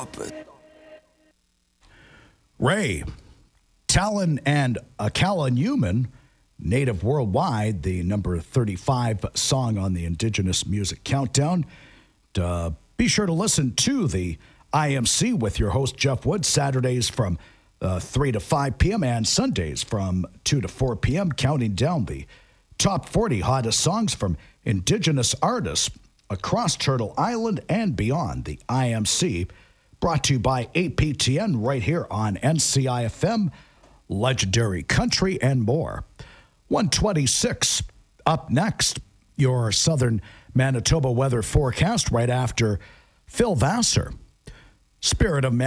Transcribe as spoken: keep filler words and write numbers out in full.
Ray, Talon and Akala Newman, native worldwide, the number thirty-five song on the Indigenous Music Countdown. Uh, be sure to listen to the I M C with your host, Jeff Wood, Saturdays from uh, three to five p.m. and Sundays from two to four p.m., counting down the top forty hottest songs from Indigenous artists across Turtle Island and beyond. The I M C, brought to you by A P T N right here on N C I F M, Legendary Country, and more. one twenty-six up next, your southern Manitoba weather forecast right after Phil Vassar. Spirit of